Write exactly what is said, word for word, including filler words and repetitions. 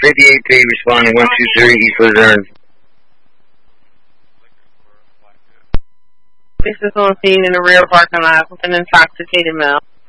fifty-eight P responding one two three East Luzerne. This is on scene in the rear parking lot with an intoxicated male.